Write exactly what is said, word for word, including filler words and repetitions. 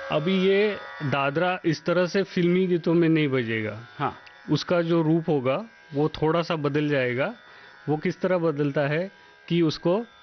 अभी ये दादरा इस तरह से फिल्मी गीतों में नहीं बजेगा। हाँ। उसका जो रूप होगा वो थोड़ा सा बदल जाएगा। वो किस तरह बदलता है कि उसको